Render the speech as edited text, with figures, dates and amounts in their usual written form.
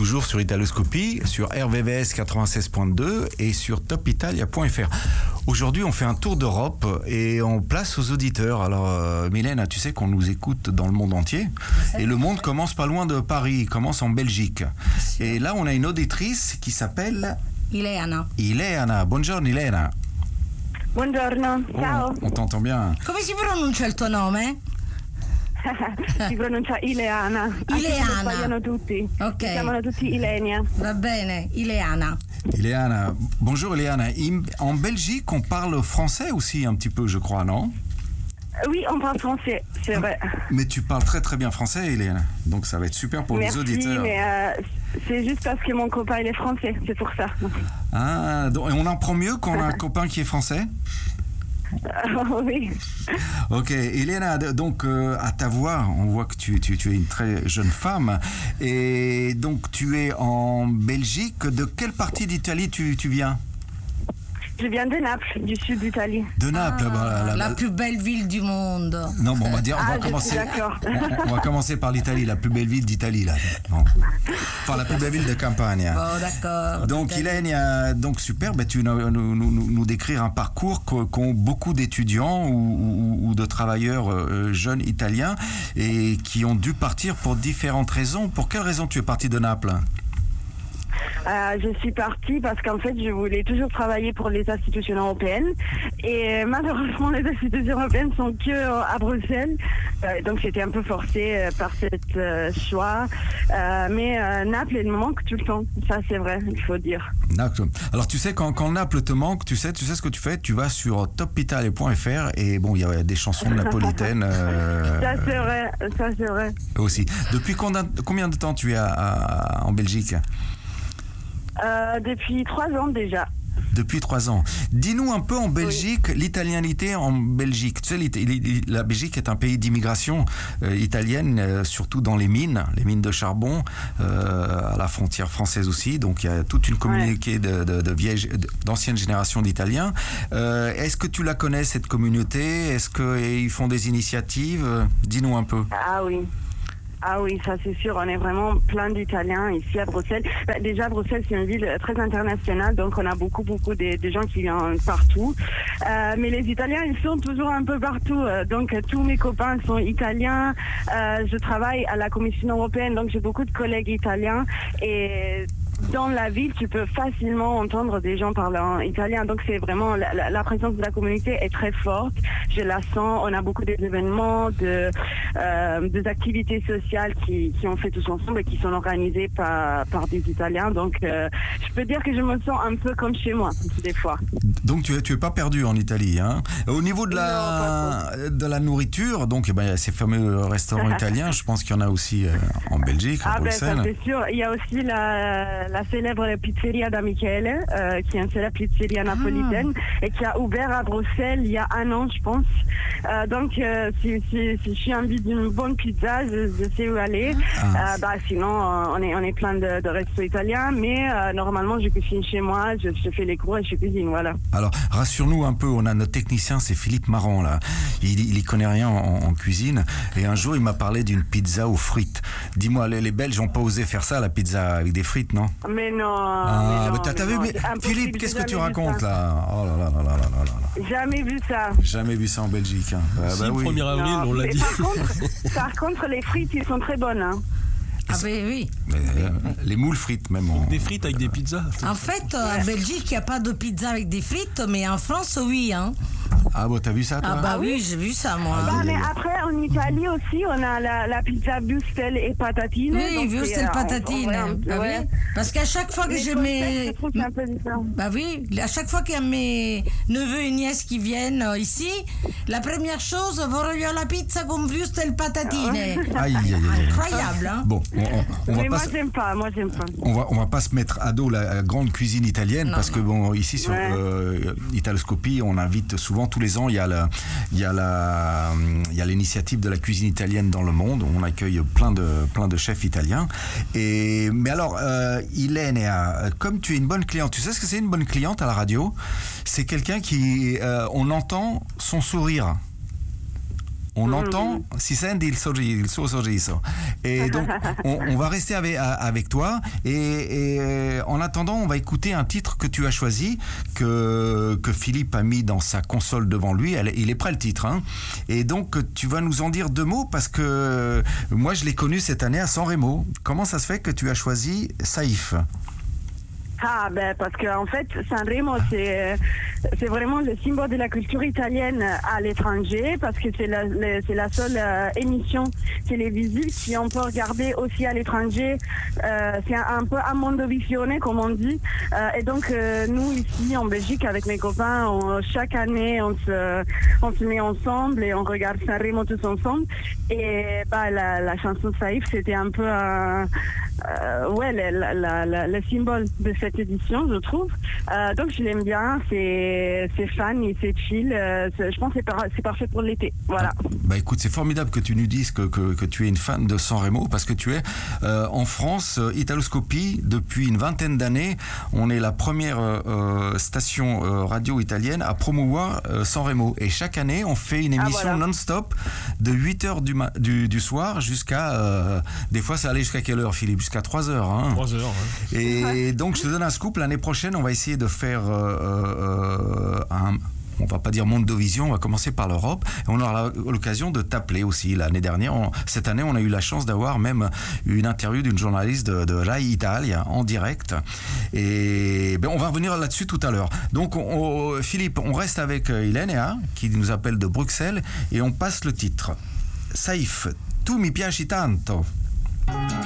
toujours sur Italoscopie, sur RVVS 96.2 et sur topitalia.fr. Aujourd'hui, on fait un tour d'Europe et on place aux auditeurs. Alors, Mylène, tu sais qu'on nous écoute dans le monde entier. Et le monde commence pas loin de Paris, commence en Belgique. Et là, on a une auditrice qui s'appelle... Ileana. Buongiorno, Ileana. Buongiorno, ciao. On t'entend bien. Come si pronuncia il tuo nome? Si pronuncia Ileana. Ileana. Sbagliano tutti. Ok. Si chiamano tutti Ilenia. Va bene, Ileana. Ileana. Bonjour Ileana. En Belgique, on parle français aussi un petit peu, je crois, non? Oui, on parle français, c'est vrai. Mais tu parles très très bien français, Ileana. Donc ça va être super pour les auditeurs. Mais c'est juste parce que mon copain il est français, c'est pour ça. Ah, donc, et on en prend mieux quand on a un copain qui est français? Oui. Ok, Ileana, donc à ta voix, on voit que tu es une très jeune femme. Et donc tu es en Belgique. De quelle partie d'Italie tu viens? Je viens de Naples, du sud d'Italie. De Naples, la plus belle ville du monde. Non, bon, on va commencer. On va commencer par l'Italie, la plus belle ville d'Italie là. Non. Enfin, la plus belle ville de Campania. Oh, d'accord. Donc, Ilenia, donc super. Ben, tu nous décrire un parcours qu'ont beaucoup d'étudiants ou de travailleurs jeunes italiens et qui ont dû partir pour différentes raisons. Pour quelles raisons tu es parti de Naples? Je suis partie parce qu'en fait, je voulais toujours travailler pour les institutions européennes. Et malheureusement, les institutions européennes sont que à Bruxelles. Donc, j'étais un peu forcée par cette choix. Mais Naples, il me manque tout le temps. Ça, c'est vrai, il faut dire. D'accord. Alors, tu sais, quand Naples te manque, tu sais ce que tu fais. Tu vas sur topitalia.fr et bon, il y a des chansons napolitaines. Ça, c'est vrai. Aussi. Depuis combien de temps tu es en Belgique? Depuis 3 ans déjà. Depuis 3 ans. Dis-nous un peu en Belgique, l'italianité en Belgique. Tu sais, la Belgique est un pays d'immigration italienne, surtout dans les mines de charbon, à la frontière française aussi. Donc il y a toute une communauté d'anciennes générations d'Italiens. Est-ce que tu la connais, cette communauté? Est-ce qu'ils font des initiatives? Dis-nous un peu. Ah oui, ça c'est sûr, on est vraiment plein d'Italiens ici à Bruxelles. Déjà, Bruxelles, c'est une ville très internationale, donc on a beaucoup de gens qui viennent partout. Mais les Italiens, ils sont toujours un peu partout. Donc tous mes copains sont italiens. Je travaille à la Commission européenne, donc j'ai beaucoup de collègues italiens. Et dans la ville, tu peux facilement entendre des gens parler en italien. Donc c'est vraiment, la présence de la communauté est très forte. Je la sens. On a beaucoup d'événements, des activités sociales qui ont fait tous ensemble et qui sont organisées par des Italiens. Donc je peux dire que je me sens un peu comme chez moi, des fois. Donc tu es pas perdu en Italie, hein? Au niveau de la nourriture, donc il y a ces fameux restaurants italiens. Je pense qu'il y en a aussi en Belgique, à Bruxelles. Ça, c'est sûr. Il y a aussi la célèbre pizzeria da Michele, qui est une célèbre pizzeria napolitaine et qui a ouvert à Bruxelles il y a 1 an, je pense. Donc, si je suis envie d'une bonne pizza, je sais où aller. Sinon, on est plein de restos italiens, mais normalement, je cuisine chez moi, je fais les cours et je cuisine, voilà. Alors, rassure-nous un peu, on a notre technicien, c'est Philippe Marron, là. Il y connaît rien en cuisine. Et un jour, il m'a parlé d'une pizza aux frites. Dis-moi, les Belges n'ont pas osé faire ça, la pizza avec des frites, non? Mais non. T'as vu, Philippe, qu'est-ce que tu racontes là? Oh là là là là là là. Jamais vu ça. Jamais vu ça en Belgique. Hein. Si, le 1er avril, on l'a dit. Par contre, les frites, ils sont très bonnes. Hein. Ah ben oui. Les moules frites même. Des frites avec des pizzas. En fait, en Belgique, il n'y a pas de pizza avec des frites, mais en France, oui. Hein. Ah bon, t'as vu ça, toi? Ah bah oui, j'ai vu ça, moi. Mais après, en Italie aussi, on a la pizza Würstel et patatine. Oui, Würstel patatine. Oui. Parce qu'à chaque fois que j'ai mes... Bah oui, à chaque fois qu'il y a mes neveux et nièces qui viennent ici, la première chose, voglio la pizza con Würstel patatine. Aïe. Incroyable, hein? Bon, mais moi, j'aime pas. On va pas se mettre à dos la grande cuisine italienne, parce que bon, ici sur Italoscopie, on invite souvent tous les ans, il y a l'initiative de la cuisine italienne dans le monde. On accueille plein de chefs italiens. Mais alors, Ilenia, comme tu es une bonne cliente, tu sais ce que c'est une bonne cliente à la radio? C'est quelqu'un qui, on entend son sourire. on entend, si senti il suo sorriso. Et donc, on va rester avec toi. Et en attendant, on va écouter un titre que tu as choisi, que Philippe a mis dans sa console devant lui. Il est prêt le titre. Hein. Et donc, tu vas nous en dire 2 mots parce que moi, je l'ai connu cette année à Sanremo. Comment ça se fait que tu as choisi Saïf ? Parce qu'en fait, Sanremo, c'est vraiment le symbole de la culture italienne à l'étranger, parce que c'est la seule émission télévisive qu'on peut regarder aussi à l'étranger. C'est un peu un mondovisione, comme on dit. Et donc, nous, ici, en Belgique, avec mes copains, chaque année, on se met ensemble et on regarde Sanremo tous ensemble. Et la chanson Saïf, c'était un peu le symbole de cette édition, je trouve. Donc je l'aime bien, c'est fun et c'est chill. Je pense que c'est parfait pour l'été. Voilà. Écoute, c'est formidable que tu nous dises que tu es une fan de Sanremo, parce que tu es en France, Italoscopie, depuis une vingtaine d'années. On est la première station radio italienne à promouvoir Sanremo. Et chaque année, on fait une émission non-stop de 8h du soir jusqu'à... des fois, ça allait jusqu'à quelle heure, Philippe ? Jusqu'à 3h. Hein. 3h, ouais. Et donc, je te donne un scoop. L'année prochaine, on va essayer de faire on va pas dire Mondovision, on va commencer par l'Europe. Et on aura l'occasion de t'appeler aussi. Cette année, on a eu la chance d'avoir même une interview d'une journaliste de Rai Italia en direct. Et on va revenir là-dessus tout à l'heure. Donc, Philippe, on reste avec Ilenia, qui nous appelle de Bruxelles, et on passe le titre. Saïf, tu mi piaci tanto.